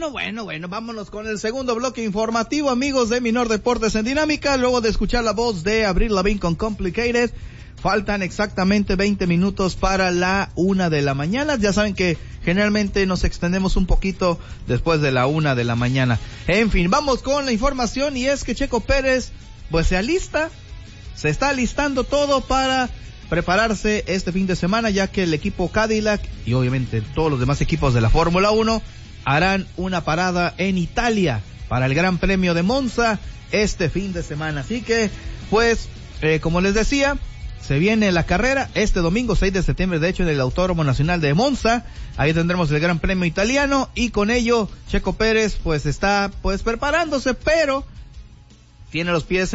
Bueno, vámonos con el segundo bloque informativo, amigos de Minor Deportes en Dinámica. Luego de escuchar la voz de Avril Lavigne con Complicated, faltan exactamente 20 minutos para la 1 de la mañana. Ya saben que generalmente nos extendemos un poquito después de la 1 de la mañana. En fin, vamos con la información, y es que Checo Pérez pues se está alistando todo para prepararse este fin de semana, ya que el equipo Cadillac y obviamente todos los demás equipos de la Fórmula 1 harán una parada en Italia para el Gran Premio de Monza este fin de semana. Así que, pues, como les decía, se viene la carrera este domingo 6 de septiembre, de hecho, en el Autódromo Nacional de Monza. Ahí tendremos el Gran Premio italiano, y con ello Checo Pérez pues está pues preparándose, pero tiene los pies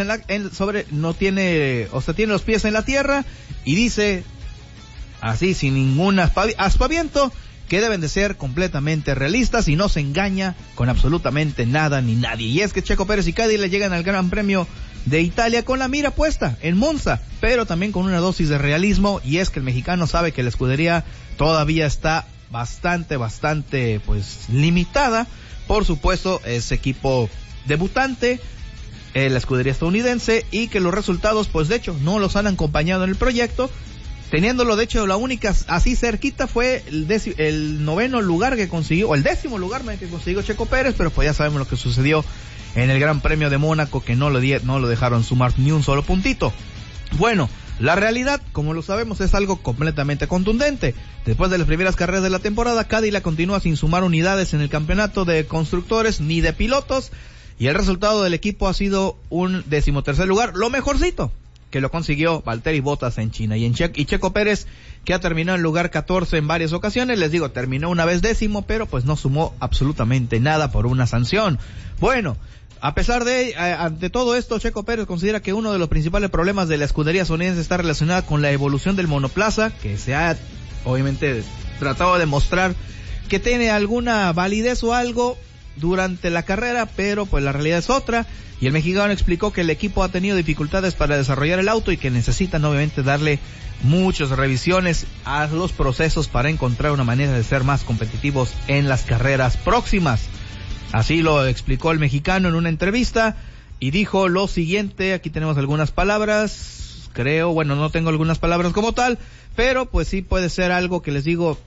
tiene los pies en la tierra, y dice así, sin ningún aspaviento, que deben de ser completamente realistas y no se engaña con absolutamente nada ni nadie. Y es que Checo Pérez y Cadillac llegan al Gran Premio de Italia con la mira puesta en Monza, pero también con una dosis de realismo, y es que el mexicano sabe que la escudería todavía está bastante pues limitada. Por supuesto, es equipo debutante, la escudería estadounidense, y que los resultados pues de hecho no los han acompañado en el proyecto, teniéndolo de hecho la única así cerquita fue el noveno lugar que consiguió, o el 10º lugar que consiguió Checo Pérez, pero pues ya sabemos lo que sucedió en el Gran Premio de Mónaco, que no lo dejaron sumar ni un solo puntito. Bueno, la realidad, como lo sabemos, es algo completamente contundente. Después de las primeras carreras de la temporada, Cadillac continúa sin sumar unidades en el campeonato de constructores ni de pilotos, y el resultado del equipo ha sido un 13º lugar, lo mejorcito que lo consiguió Valtteri Bottas en China, y Checo Pérez, que ha terminado en lugar 14 en varias ocasiones. Les digo, terminó una vez 10º, pero pues no sumó absolutamente nada por una sanción. Bueno, a pesar de ante todo esto, Checo Pérez considera que uno de los principales problemas de la escudería estadounidense está relacionada con la evolución del monoplaza, que se ha obviamente tratado de mostrar que tiene alguna validez o algo durante la carrera, pero pues la realidad es otra. Y el mexicano explicó que el equipo ha tenido dificultades para desarrollar el auto y que necesitan obviamente darle muchas revisiones a los procesos para encontrar una manera de ser más competitivos en las carreras próximas. Así lo explicó el mexicano en una entrevista, y dijo lo siguiente. Aquí tenemos algunas palabras, no tengo algunas palabras como tal, pero pues sí puede ser algo que les digo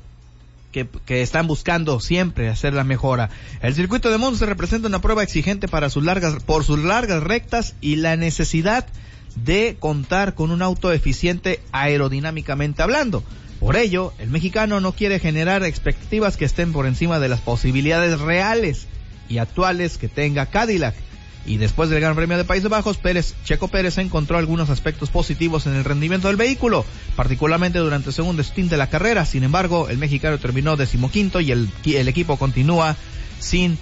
que están buscando siempre hacer la mejora. El circuito de Monza representa una prueba exigente por sus largas rectas y la necesidad de contar con un auto eficiente aerodinámicamente hablando. Por ello, el mexicano no quiere generar expectativas que estén por encima de las posibilidades reales y actuales que tenga Cadillac. Y después del Gran Premio de Países Bajos, Checo Pérez encontró algunos aspectos positivos en el rendimiento del vehículo, particularmente durante el segundo stint de la carrera. Sin embargo, el mexicano terminó 15º, y el equipo continúa sin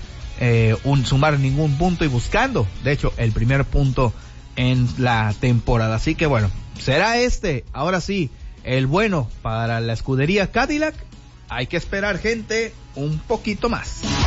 sumar ningún punto y buscando, de hecho, el primer punto en la temporada. Así que bueno, será ahora sí, el bueno para la escudería Cadillac. Hay que esperar, gente, un poquito más.